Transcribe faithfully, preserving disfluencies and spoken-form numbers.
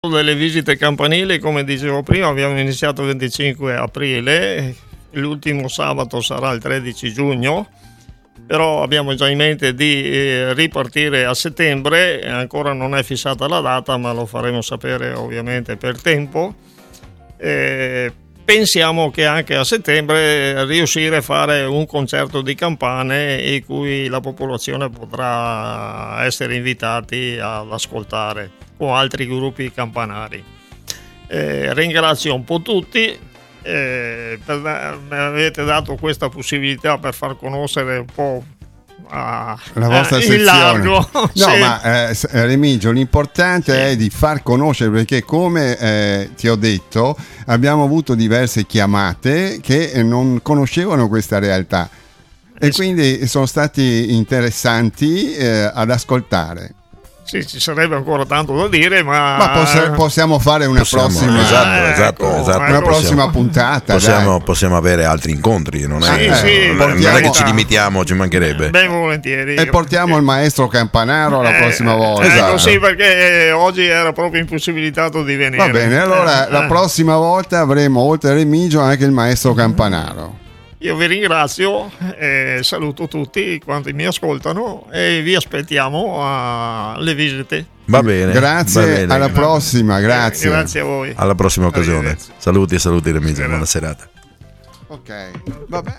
Delle visite campanili, come dicevo prima, abbiamo iniziato il venticinque aprile, l'ultimo sabato sarà il tredici giugno, però abbiamo già in mente di eh, ripartire a settembre, ancora non è fissata la data, ma lo faremo sapere ovviamente per tempo. Eh, pensiamo che anche a settembre riuscire a fare un concerto di campane in cui la popolazione potrà essere invitati ad ascoltare con altri gruppi campanari. Eh, ringrazio un po' tutti eh, per mi avete dato questa possibilità per far conoscere un po' a, la vostra eh, sezione. Il largo. No, sì. ma eh, Remigio, l'importante sì. è di far conoscere, perché come eh, ti ho detto, abbiamo avuto diverse chiamate che non conoscevano questa realtà e eh, quindi sono stati interessanti eh, ad ascoltare. Sì, ci sarebbe ancora tanto da dire, ma, ma poss- possiamo fare una possiamo, prossima esatto, esatto, ecco, esatto, una possiamo, prossima puntata. Possiamo, dai. possiamo avere altri incontri, non è, sì, eh, sì, non, portiamo, non è che ci limitiamo, ci mancherebbe. Ben volentieri. E portiamo il maestro Campanaro la eh, prossima volta. Ecco, esatto. sì, perché oggi era proprio impossibilitato di venire. Va bene, allora eh, la eh. prossima volta avremo oltre a Remigio anche il maestro Campanaro. Io vi ringrazio, eh, saluto tutti quanti mi ascoltano e vi aspettiamo alle visite. Va bene. Grazie, va bene. alla prossima, grazie. Eh, grazie a voi. Alla prossima occasione. Saluti e saluti Remigio, buona serata. Ok, vabbè.